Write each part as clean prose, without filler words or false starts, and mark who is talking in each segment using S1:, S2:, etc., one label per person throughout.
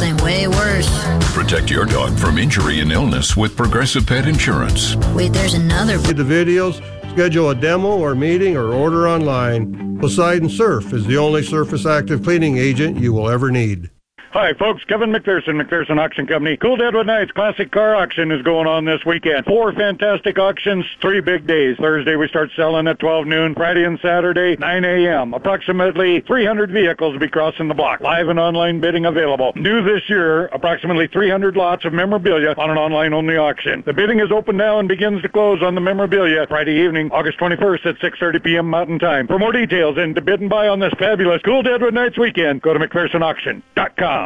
S1: something way worse.
S2: Protect your dog from injury and illness with Progressive Pet Insurance.
S1: Wait, there's another.
S3: See the videos, schedule a demo or meeting, or order online. Poseidon Surf is the only surface active cleaning agent you will ever need.
S4: Hi, folks. Kevin McPherson, McPherson Auction Company. Cool Deadwood Nights Classic Car Auction is going on this weekend. 4 fantastic auctions, 3 big days. Thursday, we start selling at 12 noon. Friday and Saturday, 9 a.m. Approximately 300 vehicles will be crossing the block. Live and online bidding available. New this year, approximately 300 lots of memorabilia on an online-only auction. The bidding is open now and begins to close on the memorabilia Friday evening, August 21st at 6:30 p.m. Mountain Time. For more details and to bid and buy on this fabulous Cool Deadwood Nights weekend, go to McPhersonAuction.com.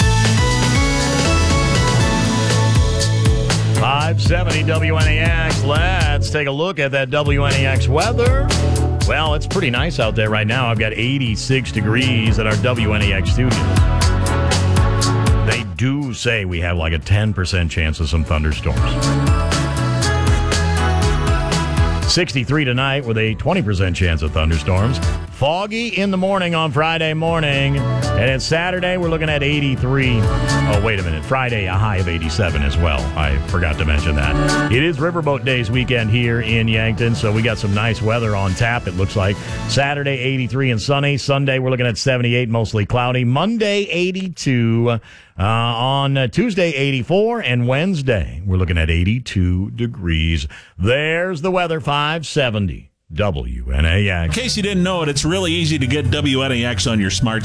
S5: 570 WNEX. Let's take a look at that WNEX weather. Well, it's pretty nice out there right now. I've got 86 degrees at our WNEX studio. They do say we have like a 10% chance of some thunderstorms. 63 tonight with a 20% chance of thunderstorms. Foggy in the morning on Friday morning. And it's Saturday, we're looking at 83. Oh, wait a minute. Friday, a high of 87 as well. I forgot to mention that. It is Riverboat Days weekend here in Yankton, so we got some nice weather on tap, it looks like. Saturday, 83 and sunny. Sunday, we're looking at 78, mostly cloudy. Monday, 82. On Tuesday, 84. And Wednesday, we're looking at 82 degrees. There's the weather, 570. WNAX.
S6: In case you didn't know it, it's really easy to get WNAX on your smart